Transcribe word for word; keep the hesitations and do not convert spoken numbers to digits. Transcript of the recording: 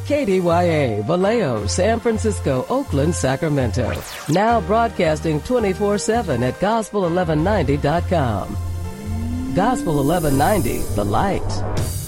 K D Y A, Vallejo, San Francisco, Oakland, Sacramento. Now broadcasting twenty-four seven at gospel eleven ninety dot com. Gospel eleven ninety, The Light.